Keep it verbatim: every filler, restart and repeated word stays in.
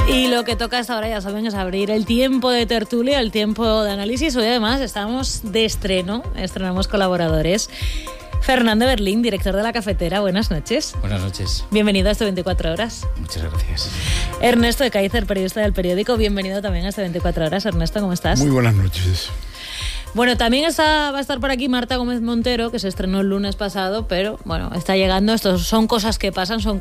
Y lo que toca hasta ahora, ya saben, es abrir el tiempo de tertulia, el tiempo de análisis. Hoy además estamos de estreno, estrenamos colaboradores. Fernando Berlín, director de La Cafetera, buenas noches. Buenas noches. Bienvenido a este veinticuatro horas. Muchas gracias. Ernesto de Kaiser, periodista del periódico, bienvenido también a este veinticuatro horas. Ernesto, ¿cómo estás? Muy buenas noches. Bueno, también está, va a estar por aquí Marta Gómez Montero, que se estrenó el lunes pasado, pero bueno, está llegando. Estos son cosas que pasan, son